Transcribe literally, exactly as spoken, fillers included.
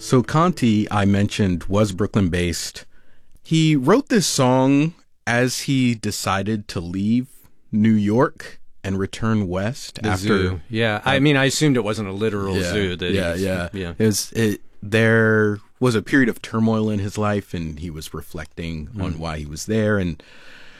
So Conti, I mentioned, was Brooklyn-based. He wrote this song as he decided to leave New York and return west The after. zoo. Yeah, I mean, I assumed it wasn't a literal Yeah, zoo. That yeah, he's- yeah. yeah. It was, it, there was a period of turmoil in his life, and he was reflecting on why he was there. And